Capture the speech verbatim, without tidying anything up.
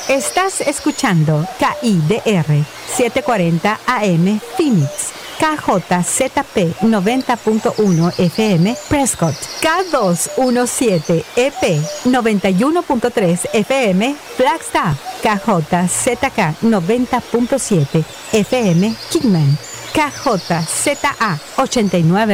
Estás escuchando K I D R setecientos cuarenta A M Phoenix, K J Z P noventa punto uno F M Prescott, K doscientos diecisiete E P noventa y uno punto tres F M Flagstaff, K J Z K noventa punto siete F M Kingman, K J Z A ochenta y nueve